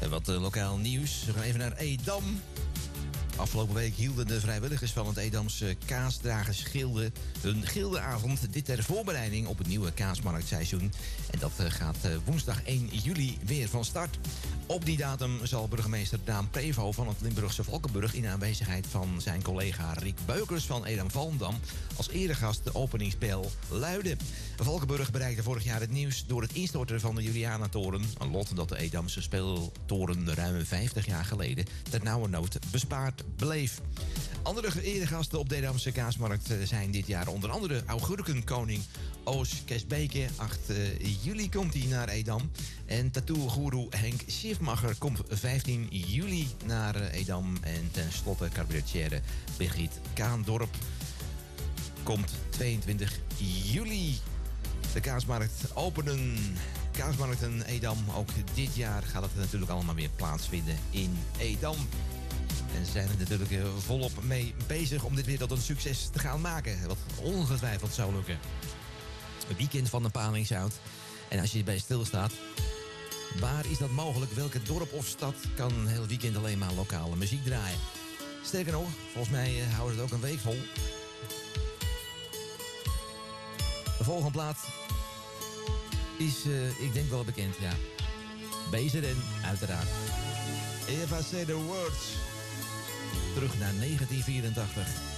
Wat lokaal nieuws. We gaan even naar Edam. Afgelopen week hielden de vrijwilligers van het Edamse Kaasdragersgilde hun gildeavond. Dit ter voorbereiding op het nieuwe kaasmarktseizoen. En dat gaat woensdag 1 juli weer van start. Op die datum zal burgemeester Daan Prevo van het Limburgse Valkenburg in aanwezigheid van zijn collega Rick Beukers van Edam-Volendam als eregast de openingsbel luiden. Valkenburg bereikte vorig jaar het nieuws door het instorten van de Julianatoren. Een lot dat de Edamse speeltoren ruim 50 jaar geleden ter nauwernood bespaard bleef. Andere eregasten op de Edamse kaasmarkt zijn dit jaar onder andere augurkenkoning Oos Kesbeke. 8 juli komt hij naar Edam. En tattoo-goeroe Henk Schiefmacher komt 15 juli naar Edam. En tenslotte cabaretière Birgit Kaandorp komt 22 juli. De kaasmarkt openen. Kaasmarkten Edam. Ook dit jaar gaat het natuurlijk allemaal weer plaatsvinden in Edam. En ze zijn er natuurlijk volop mee bezig om dit weer tot een succes te gaan maken. Wat ongetwijfeld zou lukken. Het weekend van de Palingshout. En als je erbij stilstaat, waar is dat mogelijk? Welke dorp of stad kan een heel weekend alleen maar lokale muziek draaien? Sterker nog, volgens mij houden het ook een week vol. De volgende plaat is, ik denk wel bekend, ja. BZN, uiteraard. If I Say The Words. Terug naar 1984.